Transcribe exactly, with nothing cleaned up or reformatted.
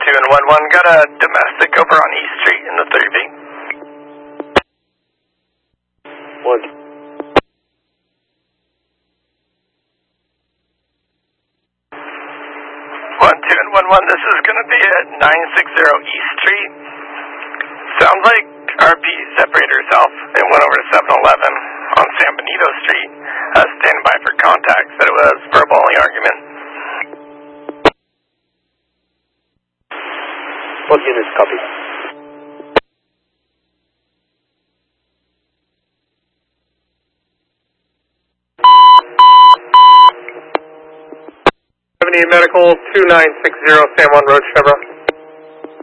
two and one one, got a domestic over on East Street in the three B. One. One two and one one, this is going to be at nine sixty East Street. Sounds like R P separated herself and went over to seven eleven on San Benito Street. Uh, stand by for contact, said it was verbal only argument. Both units, copy. seventy Medical two nine six zero San Juan Road, Chevron.